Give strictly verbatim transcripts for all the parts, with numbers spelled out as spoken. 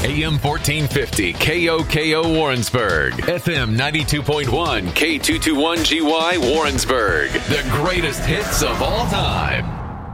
A M fourteen fifty K O K O Warrensburg, F M ninety-two point one K two twenty-one G Y Warrensburg. The greatest hits of all time.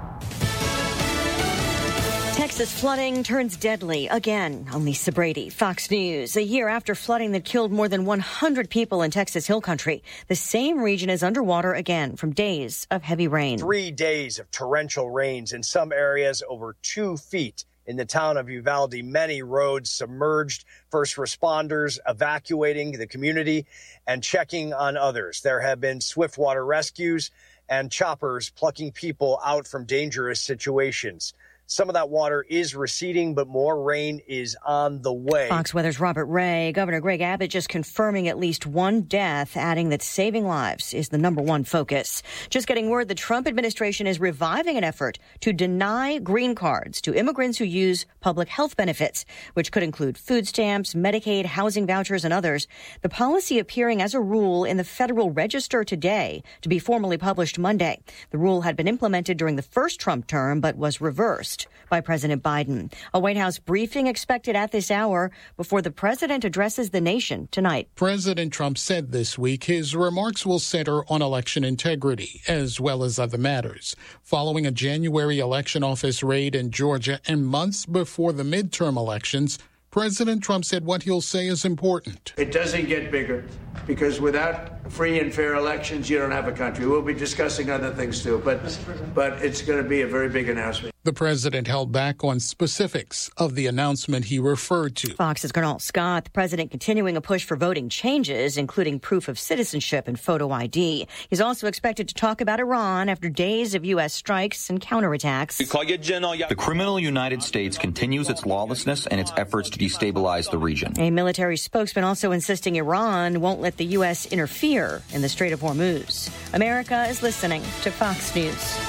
Texas flooding turns deadly again. I'm Lisa Brady, Fox News. A year after flooding that killed more than one hundred people in Texas Hill Country, the same region is underwater again from days of heavy rain. Three days of torrential rains, in some areas over two feet. In the town of Uvalde, many roads submerged. First responders evacuating the community and checking on others. There have been swiftwater rescues and choppers plucking people out from dangerous situations. Some of that water is receding, but more rain is on the way. Fox Weather's Robert Ray. Governor Greg Abbott just confirming at least one death, adding that saving lives is the number one focus. Just getting word the Trump administration is reviving an effort to deny green cards to immigrants who use public health benefits, which could include food stamps, Medicaid, housing vouchers, and others. The policy appearing as a rule in the Federal Register today to be formally published Monday. The rule had been implemented during the first Trump term, but was reversed by President Biden. A White House briefing expected at this hour before the president addresses the nation tonight. President Trump said this week his remarks will center on election integrity as well as other matters. Following a January election office raid in Georgia and months before the midterm elections, President Trump said what he'll say is important. It doesn't get bigger because without free and fair elections, you don't have a country. We'll be discussing other things too, but but it's going to be a very big announcement. The president held back on specifics of the announcement he referred to. Fox's Gernal Scott, the president continuing a push for voting changes, including proof of citizenship and photo I D. He's also expected to talk about Iran after days of U S strikes and counterattacks. The criminal United States continues its lawlessness and its efforts to destabilize the region. A military spokesman also insisting Iran won't let the U S interfere in the Strait of Hormuz. America is listening to Fox News.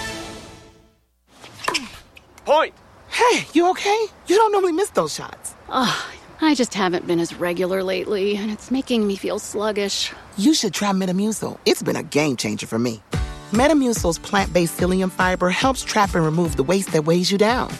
Point! Hey, you okay? You don't normally miss those shots. Oh, I just haven't been as regular lately, and it's making me feel sluggish. You should try Metamucil. It's been a game changer for me. Metamucil's plant-based psyllium fiber helps trap and remove the waste that weighs you down.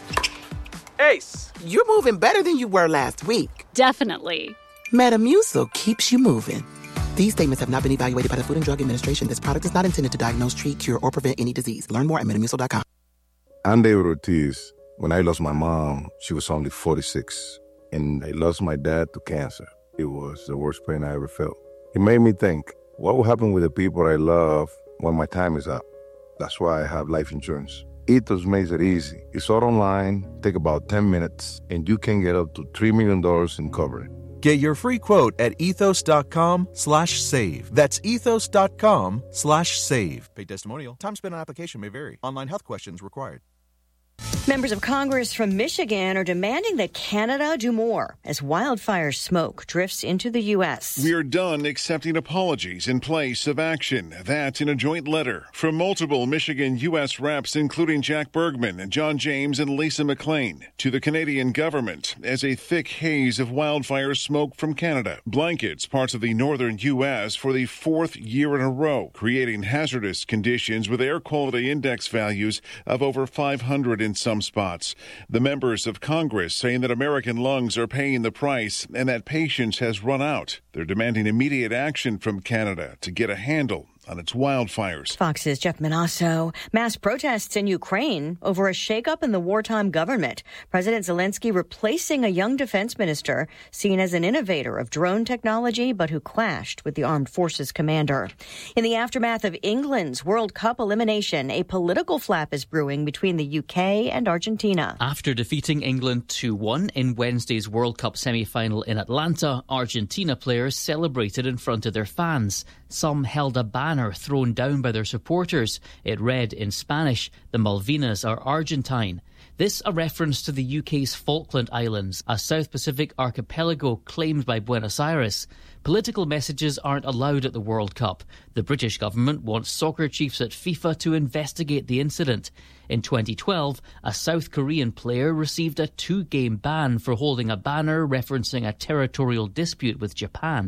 Ace! You're moving better than you were last week. Definitely. Metamucil keeps you moving. These statements have not been evaluated by the Food and Drug Administration. This product is not intended to diagnose, treat, cure, or prevent any disease. Learn more at metamucil dot com. I'm David Ortiz. When I lost my mom, she was only forty-six, and I lost my dad to cancer. It was the worst pain I ever felt. It made me think, what will happen with the people I love when my time is up? That's why I have life insurance. Ethos makes it easy. It's all online, take about ten minutes, and you can get up to three million dollars in coverage. Get your free quote at ethos.com slash save. That's ethos.com slash save. Paid testimonial. Time spent on application may vary. Online health questions required. Members of Congress from Michigan are demanding that Canada do more as wildfire smoke drifts into the U S. We are done accepting apologies in place of action. That in a joint letter from multiple Michigan U S reps, including Jack Bergman and John James and Lisa McLean, to the Canadian government as a thick haze of wildfire smoke from Canada blankets parts of the northern U S for the fourth year in a row, creating hazardous conditions with air quality index values of over five hundred in some spots. The members of Congress saying that American lungs are paying the price and that patience has run out. They're demanding immediate action from Canada to get a handle on its wildfires. Fox's Jeff Manasso. Mass protests in Ukraine over a shakeup in the wartime government. President Zelensky replacing a young defense minister seen as an innovator of drone technology, but who clashed with the armed forces commander. In the aftermath of England's World Cup elimination, a political flap is brewing between the U K and Argentina. After defeating England two one in Wednesday's World Cup semi-final in Atlanta, Argentina players celebrated in front of their fans. Some held a banner thrown down by their supporters. It read in Spanish, "The Malvinas are Argentine." This a reference to the U K's Falkland Islands, a South Pacific archipelago claimed by Buenos Aires. Political messages aren't allowed at the World Cup. The British government wants soccer chiefs at FIFA to investigate the incident. In twenty twelve, a South Korean player received a two-game ban for holding a banner referencing a territorial dispute with Japan.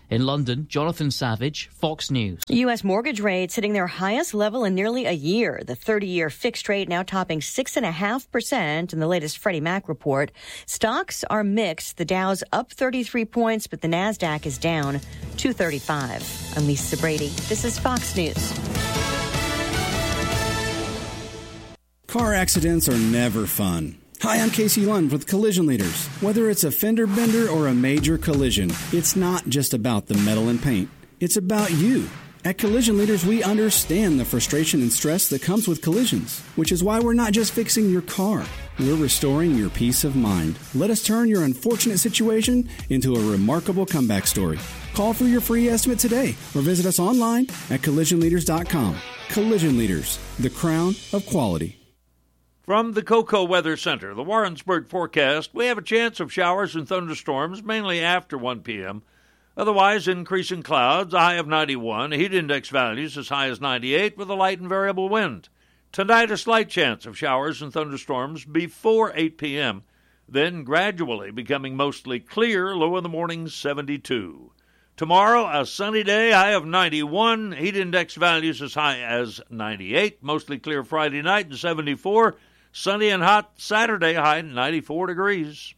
In London, Jonathan Savage, Fox News. U S mortgage rates hitting their highest level in nearly a year. The thirty-year fixed rate now topping six point five percent in the latest Freddie Mac report. Stocks are mixed. The Dow's up thirty-three points, but the NASDAQ is down two thirty-five. I'm Lisa Brady. This is Fox News. Car accidents are never fun. Hi, I'm Casey Lund with Collision Leaders. Whether it's a fender bender or a major collision, it's not just about the metal and paint. It's about you. At Collision Leaders, we understand the frustration and stress that comes with collisions, which is why we're not just fixing your car. We're restoring your peace of mind. Let us turn your unfortunate situation into a remarkable comeback story. Call for your free estimate today or visit us online at collision leaders dot com. Collision Leaders, the crown of quality. From the Cocoa Weather Center, the Warrensburg forecast, we have a chance of showers and thunderstorms, mainly after one p.m. Otherwise, increasing clouds, a high of ninety-one, heat index values as high as ninety-eight with a light and variable wind. Tonight, a slight chance of showers and thunderstorms before eight p.m., then gradually becoming mostly clear, low in the morning seventy-two. Tomorrow, a sunny day, high of ninety-one, heat index values as high as ninety-eight, mostly clear Friday night and seventy-four. Sunny and hot Saturday, high ninety-four degrees.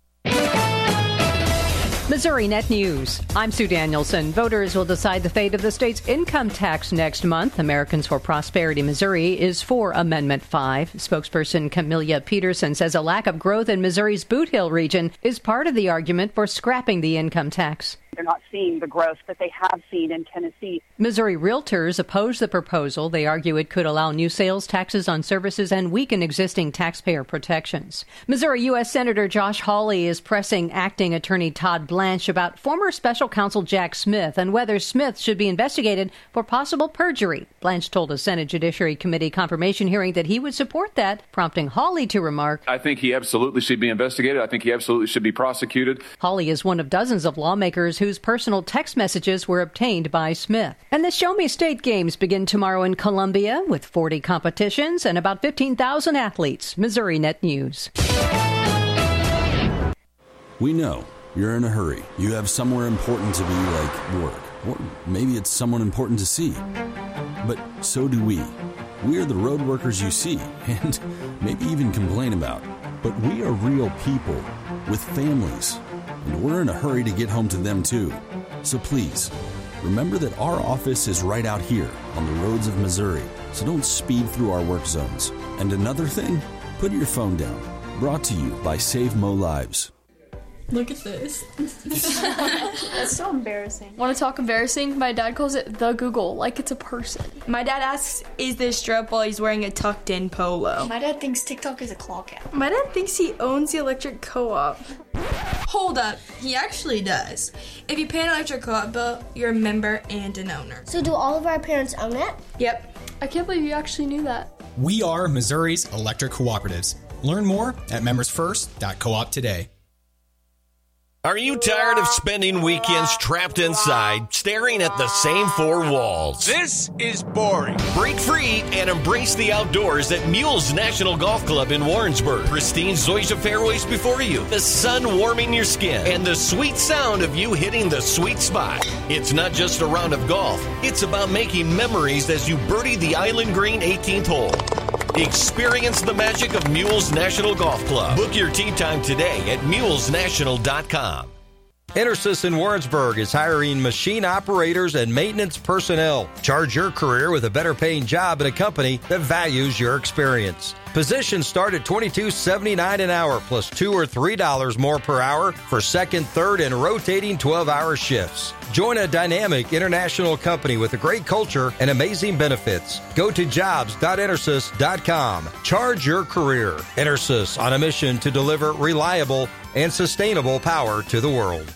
Missouri Net News. I'm Sue Danielson. Voters will decide the fate of the state's income tax next month. Americans for Prosperity Missouri is for Amendment five. Spokesperson Camelia Peterson says a lack of growth in Missouri's Boot Hill region is part of the argument for scrapping the income tax. They're not seeing the growth that they have seen in Tennessee. Missouri realtors oppose the proposal. They argue it could allow new sales taxes on services and weaken existing taxpayer protections. Missouri U S Senator Josh Hawley is pressing acting attorney Todd Blanche about former special counsel Jack Smith and whether Smith should be investigated for possible perjury. Blanche told a Senate Judiciary Committee confirmation hearing that he would support that, prompting Hawley to remark, I think he absolutely should be investigated. I think he absolutely should be prosecuted. Hawley is one of dozens of lawmakers who whose personal text messages were obtained by Smith. And the Show Me State Games begin tomorrow in Columbia with forty competitions and about fifteen thousand athletes. Missouri Net News. We know you're in a hurry. You have somewhere important to be, like work. Or maybe it's someone important to see. But so do we. We are the road workers you see and maybe even complain about. But we are real people with families. And we're in a hurry to get home to them, too. So please, remember that our office is right out here on the roads of Missouri. So don't speed through our work zones. And another thing, put your phone down. Brought to you by Save Mo Lives. Look at this. That's so embarrassing. Want to talk embarrassing? My dad calls it the Google, like it's a person. My dad asks, is this strap while he's wearing a tucked-in polo? My dad thinks TikTok is a claw cap. My dad thinks he owns the electric co-op. Hold up, he actually does. If you pay an electric co-op bill, you're a member and an owner. So do all of our parents own it? Yep. I can't believe you actually knew that. We are Missouri's electric cooperatives. Learn more at members first dot coop today. Are you tired of spending weekends trapped inside, staring at the same four walls? This is boring. Break free and embrace the outdoors at Mules National Golf Club in Warrensburg. Pristine Zoysia fairways before you, the sun warming your skin, and the sweet sound of you hitting the sweet spot. It's not just a round of golf. It's about making memories as you birdie the Island Green eighteenth hole. Experience the magic of Mules National Golf Club. Book your tee time today at mules national dot com. EnerSys in Warrensburg is hiring machine operators and maintenance personnel. Charge your career with a better paying job at a company that values your experience. Positions start at twenty-two dollars and seventy-nine cents an hour plus two or three dollars more per hour for second, third, and rotating twelve-hour shifts. Join a dynamic international company with a great culture and amazing benefits. Go to jobs dot enersys dot com. Charge your career. EnerSys, on a mission to deliver reliable and sustainable power to the world.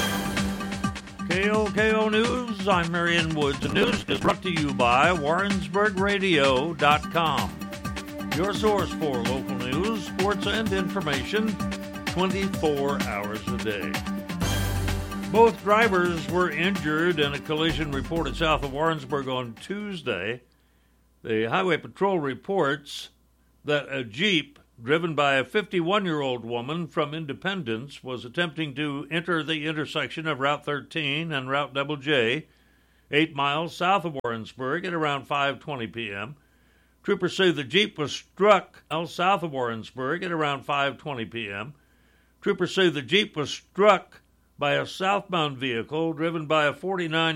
K O K O News, I'm Marion Woods. The news is brought to you by Warrensburg Radio dot com. Your source for local news, sports, and information twenty-four hours a day. Both drivers were injured in a collision reported south of Warrensburg on Tuesday. The Highway Patrol reports that a Jeep driven by a fifty-one-year-old woman from Independence, was attempting to enter the intersection of Route thirteen and Route Double J, eight miles south of Warrensburg at around five twenty p.m. Troopers say the Jeep was struck south of Warrensburg at around five twenty p.m. Troopers say the Jeep was struck by a southbound vehicle driven by a forty-nine